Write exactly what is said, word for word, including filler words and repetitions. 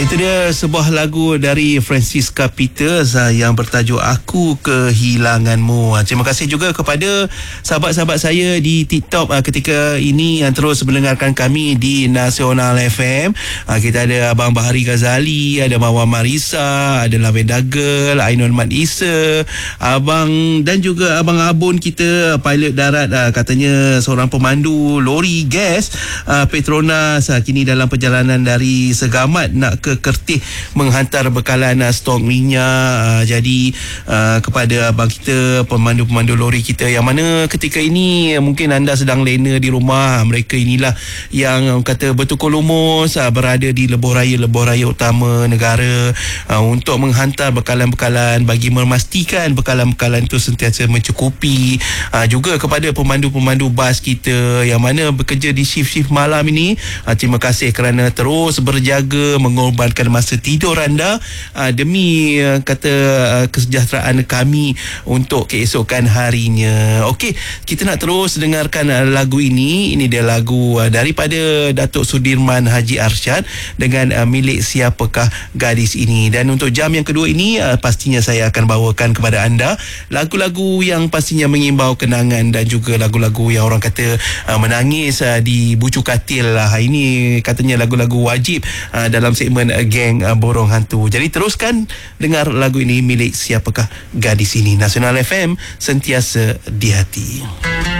Itu dia sebuah lagu dari Francisca Peters uh, yang bertajuk Aku Kehilanganmu. Uh, terima kasih juga kepada sahabat-sahabat saya di TikTok uh, ketika ini yang terus mendengarkan kami di Nasional F M. Uh, kita ada Abang Bahari Ghazali, ada Mawar Marisa, ada Lavenda Girl, Ainul Mat Isa, Abang dan juga Abang Abun kita, pilot darat, uh, katanya seorang pemandu lori gas uh, Petronas, uh, kini dalam perjalanan dari Segamat nak ke Kertih menghantar bekalan uh, stok minyak. Uh, jadi uh, kepada abang kita, pemandu-pemandu lori kita yang mana ketika ini uh, mungkin anda sedang lena di rumah, mereka inilah yang uh, kata bertukar lumus uh, berada di lebuh raya-lebuh raya utama negara uh, untuk menghantar bekalan-bekalan bagi memastikan bekalan-bekalan itu sentiasa mencukupi. Uh, juga kepada pemandu-pemandu bas kita yang mana bekerja di shift-shift malam ini, uh, terima kasih kerana terus berjaga mengorbankan masa tidur anda uh, demi uh, kata uh, kesejahteraan kami untuk keesokan harinya. Okey, kita nak terus dengarkan uh, lagu ini. Ini dia lagu uh, daripada Datuk Sudirman Haji Arsyad dengan uh, Milik Siapakah Gadis Ini. Dan untuk jam yang kedua ini uh, pastinya saya akan bawakan kepada anda lagu-lagu yang pastinya mengimbau kenangan dan juga lagu-lagu yang orang kata uh, menangis uh, di bucu katil lah. Ini katanya lagu-lagu wajib uh, dalam segmen uh, geng uh, Borong Hantu. Jadi teruskan dengar lagu ini, Milik Siapakah Gadis Ini. Nasional F M, sentiasa di hati.